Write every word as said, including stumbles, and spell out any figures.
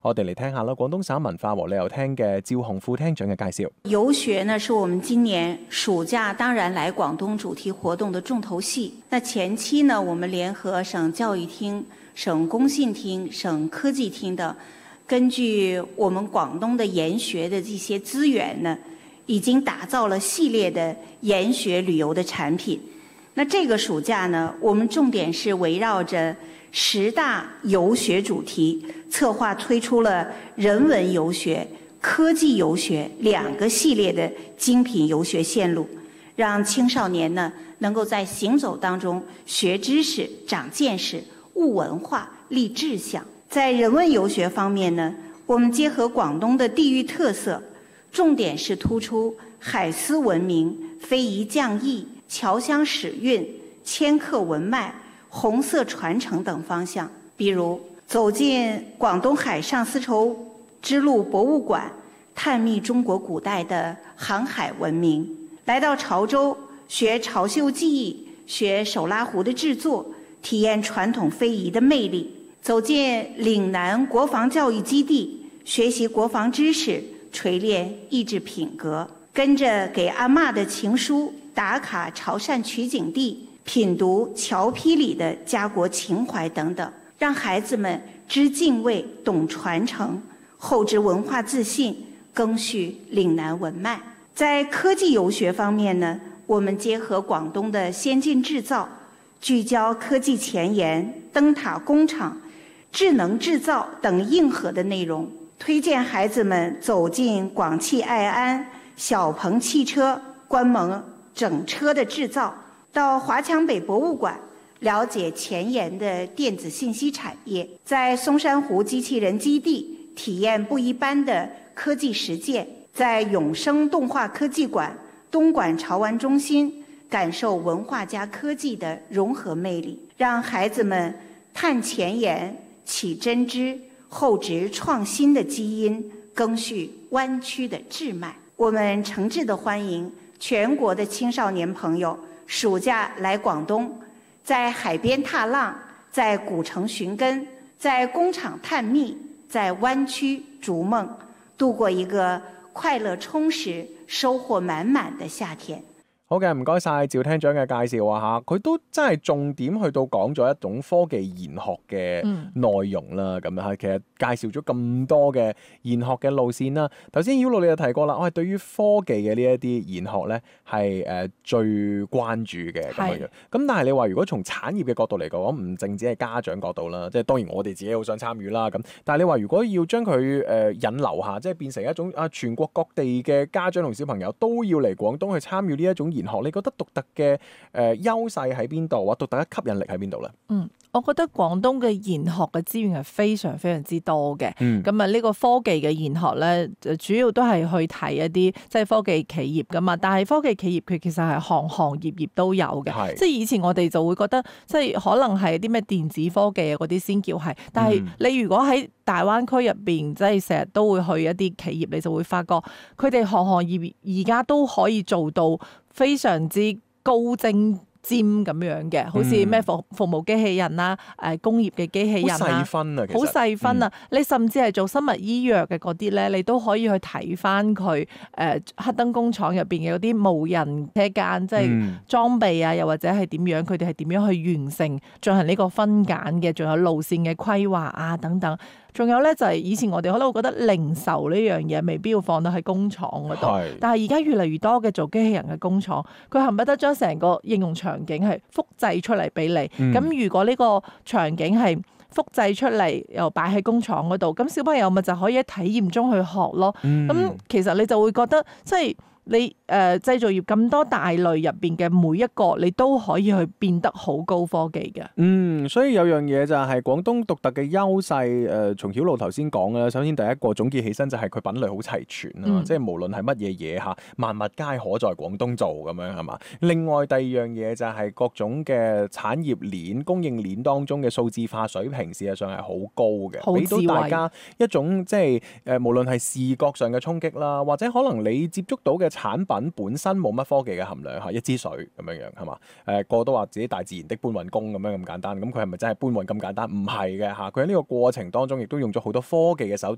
我哋嚟聽下啦，廣東省文化和旅遊廳嘅趙洪副廳長嘅介紹。 遊學呢，是我們今年暑假當然來廣東主題活動的重頭戲。那前期呢，我們聯合省教育廳、省工信廳、省科技廳等，根據我們廣東的研學的這些資源呢，已經打造了系列的研學旅遊的產品。那這個暑假呢，我們重點是圍繞着十大遊學主題，策劃推出了人文遊學、科技遊學兩個系列的精品遊學線路，讓青少年呢能夠在行走當中學知識、長見識、悟文化、立志向。在人文遊學方面呢，我們結合廣東的地域特色，重點是突出海絲文明、非遺匠藝、僑鄉史韻、遷客文脈、紅色傳承等方向。比如走進廣東海上絲綢之路博物館，探秘中國古代的航海文明；來到潮州學潮繡技藝，學手拉壺的製作，體驗傳統非遺的魅力；走進嶺南國防教育基地，學習國防知識，錘煉意志品格；跟着給阿嬷的情書打卡潮汕取景地，品讀僑批裡的家國情懷等等，讓孩子們知敬畏、懂傳承，厚植文化自信，謄續嶺南文脈。在科技遊學方面呢，我們結合廣東的先進製造，聚焦科技前沿、燈塔工廠、智能製造等硬核的內容，推薦孩子們走進廣汽愛安、小鵬汽車，觀摩整車的製造。到華強北博物館了解前沿的電子信息產業，在松山湖機器人基地體驗不一般的科技實踐，在永生動畫科技館、東莞潮玩中心感受文化加科技的融合魅力，讓孩子們探前沿、起真知、厚植創新的基因，謄續灣區的志脈。我們誠摯地歡迎全國的青少年朋友暑假來廣東，在海邊踏浪，在古城尋根，在工廠探秘，在灣區逐夢，度過一個快樂充實、收穫滿滿的夏天。 好嘅，唔該晒趙廳長嘅介紹啊嚇，佢都真係重點去到講咗一種科技研學嘅內容啦，咁樣嚇，其實介紹咗咁多嘅研學嘅路線啦。頭先曉露你就提過啦，我係對於科技嘅呢一啲研學咧係誒最關注嘅咁樣樣。咁但係你話如果從產業嘅角度嚟講，唔淨止係家長角度啦，即係當然我哋自己好想參與啦。咁但係你話如果要將佢誒引流下，即係變成一種啊全國各地嘅家長同小朋友都要嚟廣東去參與呢一種研學，你覺得獨特嘅誒優勢喺邊度？或獨特嘅吸引力喺邊度咧？ 嗯，我覺得廣東嘅研學嘅資源係非常非常之多嘅。 嗯， 咁啊呢個科技嘅研學咧，主要都係去睇一啲即係科技企業噶嘛。但係科技企業佢其實係行行業業都有嘅。即係以前我哋就會覺得，即係可能係啲咩電子科技啊嗰啲先叫係。但係你如果喺大灣區入邊，即係成日都會去一啲企業，你就會發覺佢哋行行業業而家都可以做到非常之高精尖咁樣嘅，好似咩服服務機器人啦，誒工業嘅機器人啦， 好細分啊，其實好細分啊！嗯、你甚至係做生物醫藥嘅嗰啲咧，你都可以去睇翻佢誒黑燈工廠入邊嘅嗰啲無人車間，即係裝備啊，又或者係點樣，佢哋係點樣去完成進行呢個分揀嘅，仲有路線嘅規劃啊等等。仲有咧就係以前我哋可能會覺得零售呢樣嘢未必要放到喺工廠嗰度，但係而家越嚟越多嘅做機器人嘅工廠，佢恨不得將成個應用場景係複製出嚟俾你。咁、嗯、如果呢個場景係複製出嚟又擺喺工廠嗰度，咁小朋友咪就可以喺體驗中去學咯。咁、嗯、其實你就會覺得即係。你誒、呃、製造業咁多大類入邊嘅每一個，你都可以去變得好高科技嘅。嗯， 所以有樣嘢就係廣東獨特嘅優勢。誒、呃，從曉露頭先講嘅，首先第一個總結起身就係佢品類好齊全啊，嗯、即係無論係乜嘢嘢嚇，萬物皆可在廣東做咁樣係嘛。另外第二樣嘢就係各種嘅產業鏈、供應鏈當中嘅數字化水平，事實上係好高嘅，俾到大家一種即係誒、呃，無論係視覺上嘅衝擊啦，或者可能你接觸到嘅產品本身冇乜科技嘅含量嚇，一支水咁樣樣係嘛？誒、呃、個都話自己大自然的搬運工咁樣咁簡單，咁佢係咪真係搬運咁簡單？唔係嘅嚇，佢喺呢個過程當中亦都用咗好多科技嘅手段